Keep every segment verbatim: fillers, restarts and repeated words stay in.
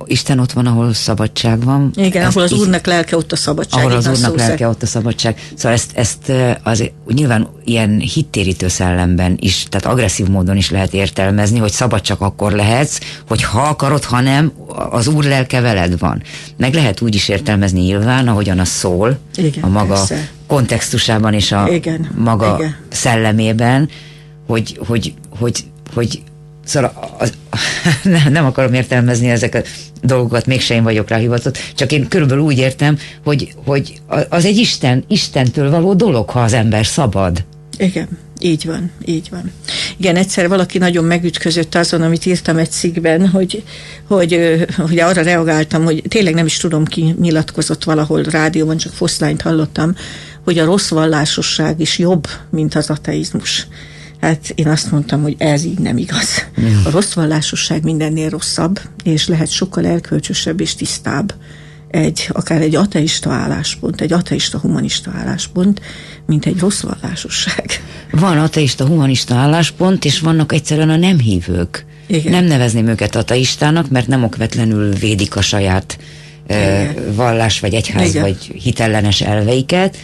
Isten ott van, ahol szabadság van. Igen, ezt ahol az Úrnak lelke, ott a szabadság. Ahol az Úrnak lelke, ott a szabadság. Szóval ezt, ezt az, nyilván ilyen hittérítő szellemben is, tehát agresszív módon is lehet értelmezni, hogy szabad csak akkor lehetsz, hogy ha akarod, ha nem, az Úr lelke veled van. Meg lehet úgy is értelmezni nyilván, ahogyan a szól, igen, a maga persze. kontextusában és a igen, maga igen. szellemében, hogy, hogy, hogy, hogy szóval az, nem, nem akarom értelmezni ezeket a dolgokat, mégse én vagyok rá hivatott, csak én körülbelül úgy értem, hogy, hogy az egy Isten, Istentől való dolog, ha az ember szabad. Igen, így van, így van. Igen, egyszer valaki nagyon megütközött azon, amit írtam egy cikkben, hogy, hogy, hogy arra reagáltam, hogy tényleg nem is tudom, ki nyilatkozott valahol rádióban, csak Foszlányt hallottam, hogy a rossz vallásosság is jobb, mint az ateizmus. Hát én azt mondtam, hogy ez így nem igaz. A rossz vallásosság mindennél rosszabb, és lehet sokkal erkölcsösebb és tisztább egy, akár egy ateista álláspont, egy ateista humanista álláspont, mint egy rossz vallásosság. Van ateista humanista álláspont, és vannak egyszerűen a nem hívők. Igen. Nem nevezném őket ateistának, mert nem okvetlenül védik a saját uh, vallás, vagy egyház, igen. vagy hitellenes elveiket.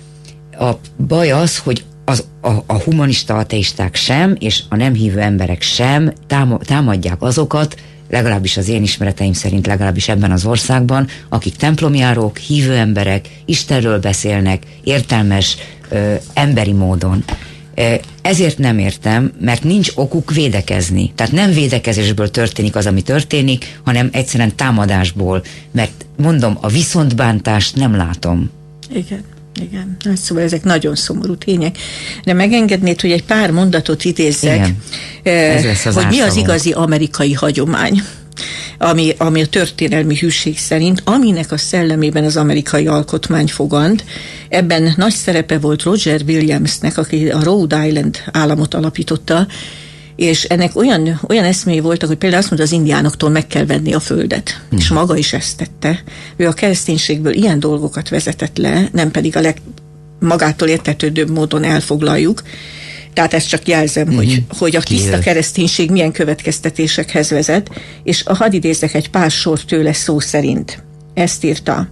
A baj az, hogy Az, a, a humanista ateisták sem, és a nem hívő emberek sem támadják azokat, legalábbis az én ismereteim szerint, legalábbis ebben az országban, akik templomjárók, hívő emberek, Istenről beszélnek, értelmes, ö, emberi módon. Ezért nem értem, mert nincs okuk védekezni. Tehát nem védekezésből történik az, ami történik, hanem egyszerűen támadásból, mert mondom, a viszontbántást nem látom. Igen. Igen, hát szóval ezek nagyon szomorú tények. De megengednéd, hogy egy pár mondatot idézzek, eh, hogy mi az igazi amerikai hagyomány, ami, ami a történelmi hűség szerint, aminek a szellemében az amerikai alkotmány fogant. Ebben nagy szerepe volt Roger Williamsnek, aki a Rhode Island államot alapította, és ennek olyan, olyan eszméi voltak, hogy például azt mondta, az indiánoktól meg kell venni a földet. Hmm. És maga is ezt tette. Ő a kereszténységből ilyen dolgokat vezetett le, nem pedig a leg, magától értetődőbb módon elfoglaljuk. Tehát ezt csak jelzem, hmm. hogy, hogy a tiszta kereszténység milyen következtetésekhez vezet, és hadd idézzek egy pár sort tőle szó szerint. Ezt írta.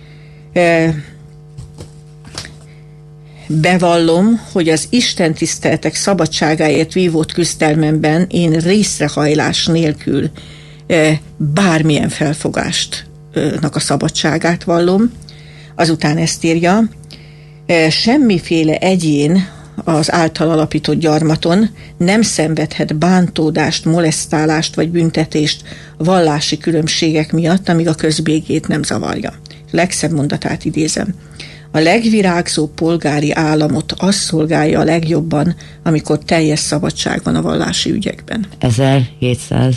E, Bevallom, hogy az istentiszteletek szabadságáért vívott küzdelmemben én részrehajlás nélkül e, bármilyen felfogástnak a szabadságát vallom. Azután ezt írja, e, semmiféle egyén az által alapított gyarmaton nem szenvedhet bántódást, molesztálást vagy büntetést vallási különbségek miatt, amíg a közbékét nem zavarja. Legszebb mondatát idézem. A legvirágzó polgári államot az szolgálja a legjobban, amikor teljes szabadság van a vallási ügyekben. ezerhétszáz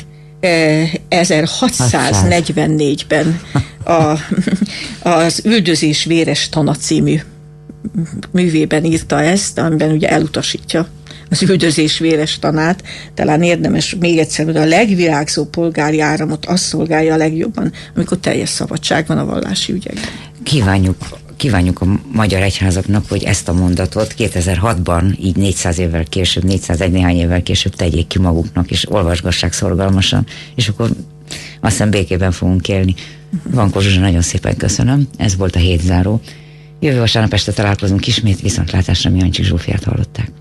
ezerhatszáznegyvennégyben a, az Üldözés véres tana című művében írta ezt, amiben ugye elutasítja az üldözés véres tanát. Talán érdemes még egyszer, hogy a legvirágzó polgári áramot az szolgálja a legjobban, amikor teljes szabadság van a vallási ügyekben. Kívánjuk Kívánjuk a magyar egyházaknak, hogy ezt a mondatot kétezer-hatban, így négyszáz évvel később, négyszázegy néhány évvel később tegyék ki maguknak, és olvasgassák szorgalmasan, és akkor azt hiszem békében fogunk élni. Vankó Zsuzsa, nagyon szépen köszönöm. Ez volt a hétzáró. Jövő vasárnap este találkozunk ismét, viszontlátásra. Miancsik Zsófiát hallották.